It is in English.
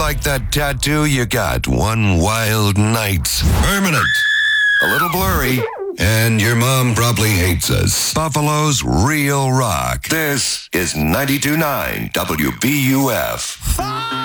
like that tattoo you got one wild night. Permanent. A little blurry. And your mom probably hates us. Buffalo's Real Rock. This is 92.9 WBUF.